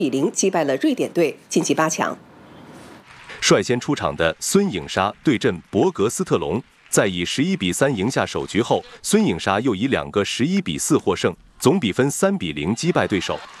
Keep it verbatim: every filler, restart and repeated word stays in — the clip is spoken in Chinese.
比零击败了瑞典队，晋级八强。 率先出场的孙颖莎对阵博格斯特隆，在以十一比三赢下首局后，孙颖莎又以两个十一比四获胜，总比分三比零击败对手。